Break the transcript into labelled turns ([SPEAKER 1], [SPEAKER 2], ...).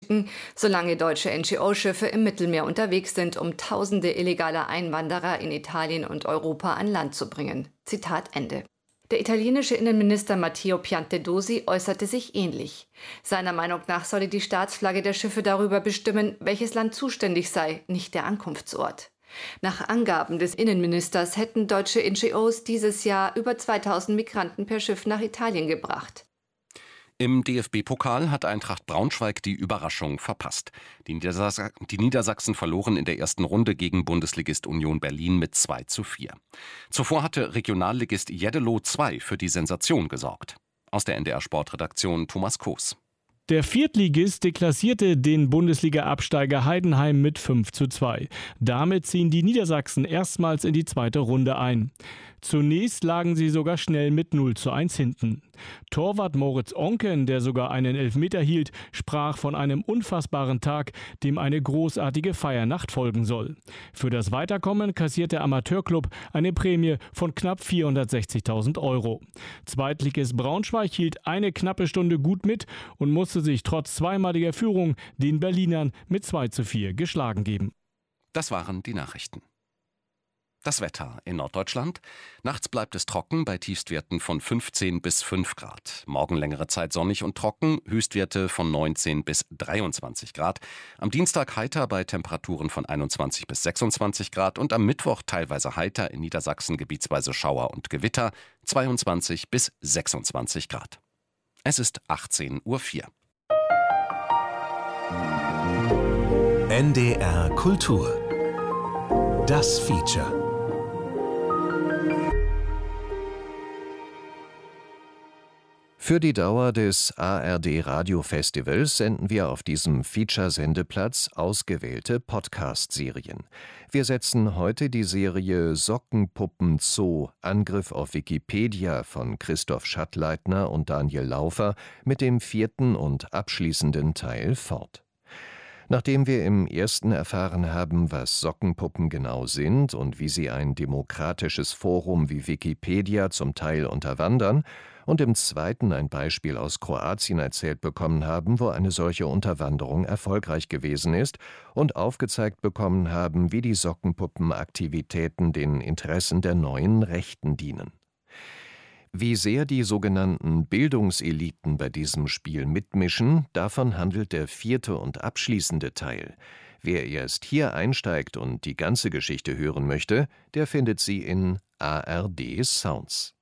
[SPEAKER 1] schicken, solange deutsche NGO-Schiffe im Mittelmeer unterwegs sind, um Tausende illegaler Einwanderer in Italien und Europa an Land zu bringen. Zitat Ende. Der italienische Innenminister Matteo Piantedosi äußerte sich ähnlich. Seiner Meinung nach solle die Staatsflagge der Schiffe darüber bestimmen, welches Land zuständig sei, nicht der Ankunftsort. Nach Angaben des Innenministers hätten deutsche NGOs dieses Jahr über 2000 Migranten per Schiff nach Italien gebracht.
[SPEAKER 2] Im DFB-Pokal hat Eintracht Braunschweig die Überraschung verpasst. Die Niedersachsen verloren in der ersten Runde gegen Bundesligist Union Berlin mit 2:4. Zuvor hatte Regionalligist Jeddelo 2 für die Sensation gesorgt. Aus der NDR-Sportredaktion Thomas Koos.
[SPEAKER 3] Der Viertligist deklassierte den Bundesliga-Absteiger Heidenheim mit 5:2. Damit ziehen die Niedersachsen erstmals in die zweite Runde ein. Zunächst lagen sie sogar schnell mit 0:1 hinten. Torwart Moritz Onken, der sogar einen Elfmeter hielt, sprach von einem unfassbaren Tag, dem eine großartige Feiernacht folgen soll. Für das Weiterkommen kassiert der Amateurklub eine Prämie von knapp 460.000 €. Zweitligist Braunschweig hielt eine knappe Stunde gut mit und musste sich trotz zweimaliger Führung den Berlinern mit 2:4 geschlagen geben.
[SPEAKER 2] Das waren die Nachrichten. Das Wetter in Norddeutschland. Nachts bleibt es trocken bei Tiefstwerten von 15 bis 5 Grad. Morgen längere Zeit sonnig und trocken, Höchstwerte von 19 bis 23 Grad. Am Dienstag heiter bei Temperaturen von 21 bis 26 Grad und am Mittwoch teilweise heiter, in Niedersachsen gebietsweise Schauer und Gewitter, 22 bis 26 Grad. Es ist 18:04 Uhr.
[SPEAKER 4] NDR Kultur. Das Feature. Für die Dauer des ARD-Radio-Festivals senden wir auf diesem Feature-Sendeplatz ausgewählte Podcast-Serien. Wir setzen heute die Serie Sockenpuppen Zoo – Angriff auf Wikipedia von Christoph Schattleitner und Daniel Laufer mit dem 4. und abschließenden Teil fort. Nachdem wir im ersten erfahren haben, was Sockenpuppen genau sind und wie sie ein demokratisches Forum wie Wikipedia zum Teil unterwandern, und im zweiten ein Beispiel aus Kroatien erzählt bekommen haben, wo eine solche Unterwanderung erfolgreich gewesen ist, und aufgezeigt bekommen haben, wie die Sockenpuppenaktivitäten den Interessen der neuen Rechten dienen. Wie sehr die sogenannten Bildungseliten bei diesem Spiel mitmischen, davon handelt der 4. und abschließende Teil. Wer erst hier einsteigt und die ganze Geschichte hören möchte, der findet sie in ARD Sounds.